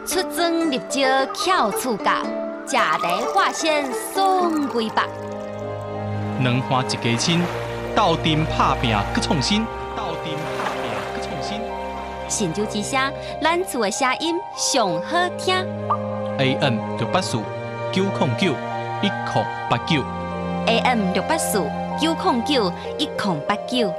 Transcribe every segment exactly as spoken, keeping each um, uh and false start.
出征入招巧处教，食地化鲜爽规百。 两花一家亲，斗阵拍拼搁创新，斗阵拍拼搁创新。 神州之声，咱厝的声音上好听。 A M 六八四九零九一零八九。 A M 六八四九零九一零八九。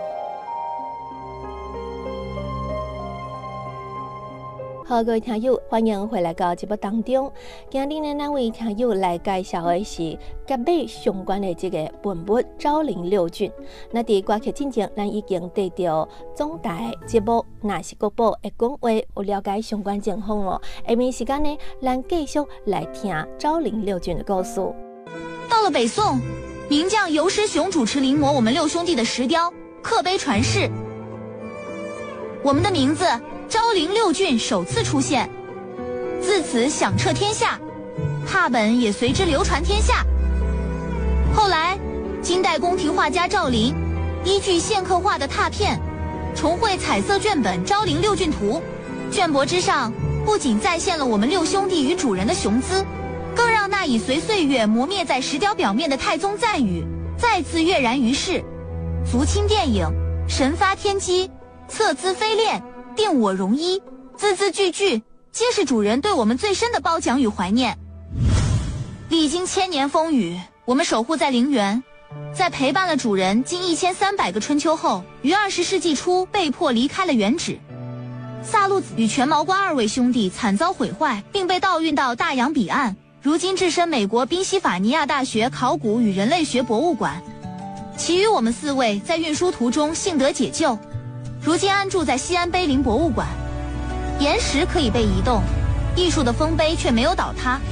好，各位听友，欢迎回来到节目当中。今日呢，咱为听友来介绍的是甲马相关的这个文物昭陵六郡。那伫歌曲进前，咱已经得到总台节目那是国宝的讲话，有了解相关情况哦。下面时间呢，咱继续来听昭陵六郡的故事。 到了北宋，名将尤师雄主持临摹我们六兄弟的石雕，刻碑传世。我们的名字昭陵六郡首次出现，自此响彻天下，拓本也随之流传天下。后来，金代宫廷画家赵林依据现刻画的拓片，重绘彩色卷本《昭陵六郡图》，卷帛之上不仅再现了我们六兄弟与主人的雄姿，更让那已随岁月磨灭在石雕表面的太宗赞语再次跃然于世。足亲电影，神发天机，侧姿飞练，定我容衣，字字句句皆是主人对我们最深的褒奖与怀念。历经千年风雨，我们守护在陵园，在陪伴了主人近一千三百个春秋后，于二十世纪初被迫离开了原址。萨路子与全毛瓜二位兄弟惨遭毁坏，并被盗运到大洋彼岸，如今置身美国宾夕法尼亚大学考古与人类学博物馆。其余我们四位在运输途中幸得解救，如今安住在西安碑林博物馆。岩石可以被移动，艺术的丰碑却没有倒塌。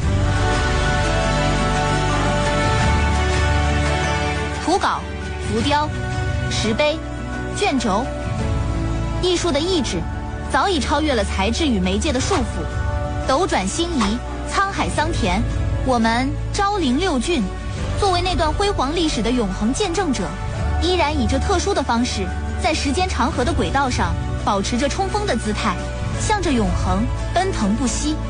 图稿、浮雕、石碑、卷轴，艺术的意志早已超越了材质与媒介的束缚，斗转星移，沧海桑田。我们昭陵六郡作为那段辉煌历史的永恒见证者，依然以这特殊的方式，在时间长河的轨道上保持着冲锋的姿态，向着永恒奔腾不息。